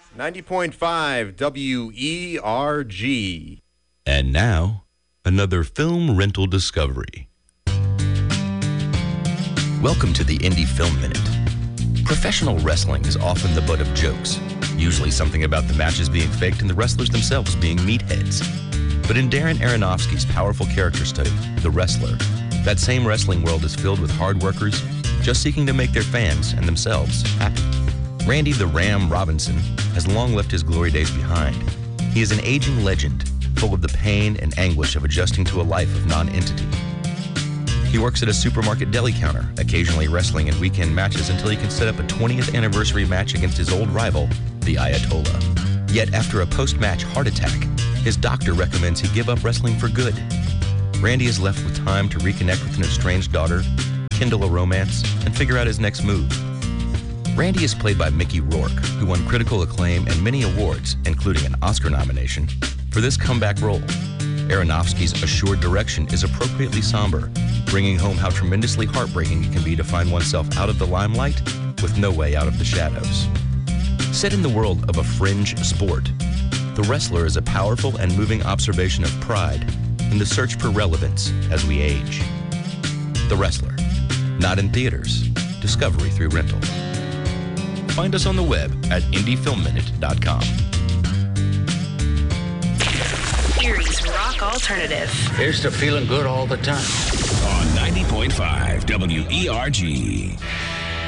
90.5 WERG. And now, another film rental discovery. Welcome to the Indie Film Minute. Professional wrestling is often the butt of jokes, usually something about the matches being faked and the wrestlers themselves being meatheads. But in Darren Aronofsky's powerful character study, The Wrestler, that same wrestling world is filled with hard workers just seeking to make their fans and themselves happy. Randy the Ram Robinson has long left his glory days behind. He is an aging legend, full of the pain and anguish of adjusting to a life of non-entity. He works at a supermarket deli counter, occasionally wrestling in weekend matches until he can set up a 20th anniversary match against his old rival, the Ayatollah. Yet after a post-match heart attack, his doctor recommends he give up wrestling for good. Randy is left with time to reconnect with an estranged daughter, kindle a romance, and figure out his next move. Randy is played by Mickey Rourke, who won critical acclaim and many awards, including an Oscar nomination, for this comeback role. Aronofsky's assured direction is appropriately somber, bringing home how tremendously heartbreaking it can be to find oneself out of the limelight with no way out of the shadows. Set in the world of a fringe sport, The Wrestler is a powerful and moving observation of pride in the search for relevance as we age. The Wrestler, not in theaters, discovery through rental. Find us on the web at indiefilmminute.com. Erie's Rock Alternative. Here's to feeling good all the time. On 90.5 WERG.